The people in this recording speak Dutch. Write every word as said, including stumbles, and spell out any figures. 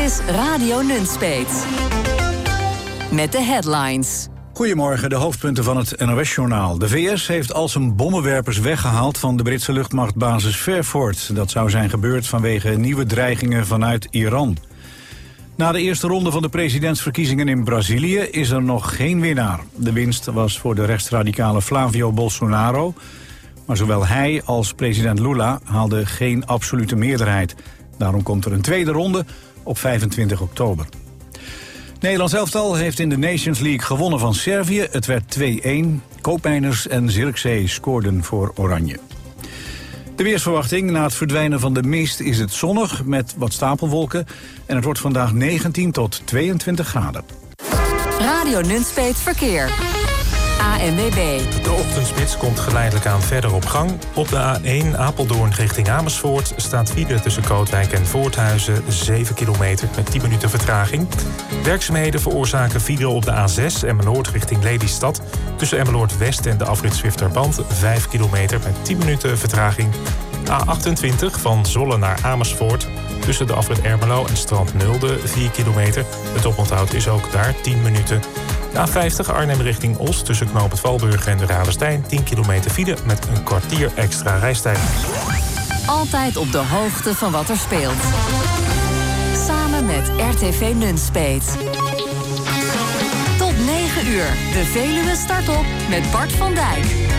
is Radio Nunspeet. Met de headlines. Goedemorgen, de hoofdpunten van het N O S-journaal. De V S heeft al zijn bommenwerpers weggehaald van de Britse luchtmachtbasis Fairford. Dat zou zijn gebeurd vanwege nieuwe dreigingen vanuit Iran. Na de eerste ronde van de presidentsverkiezingen in Brazilië is er nog geen winnaar. De winst was voor de rechtsradicale Flavio Bolsonaro. Maar zowel hij als president Lula haalden geen absolute meerderheid. Daarom komt er een tweede ronde op vijfentwintig oktober. Nederlands elftal heeft in de Nations League gewonnen van Servië. Het werd twee-een. Koopmeiners en Zirkzee scoorden voor Oranje. De weersverwachting: na het verdwijnen van de mist is het zonnig met wat stapelwolken. En het wordt vandaag negentien tot tweeëntwintig graden. Radio Nunspeet Verkeer. A N W B. De ochtendspits komt geleidelijk aan verder op gang. Op de A één Apeldoorn richting Amersfoort staat file tussen Kootwijk en Voorthuizen zeven kilometer met tien minuten vertraging. Werkzaamheden veroorzaken file op de A zes Emmeloord richting Lelystad. Tussen Emmeloord West en de afrit Zwifterband vijf kilometer met tien minuten vertraging. A achtentwintig van Zwolle naar Amersfoort. Tussen de afrit Ermelo en Strand Nulde vier kilometer. Het oponthoud is ook daar tien minuten. De A vijftig Arnhem richting Os tussen Knoop het Valburg en de Ravenstein tien kilometer file met een kwartier extra reistijd. Altijd op de hoogte van wat er speelt. Samen met R T V Nunspeet. Tot negen uur. De Veluwe start op met Bart van Dijk.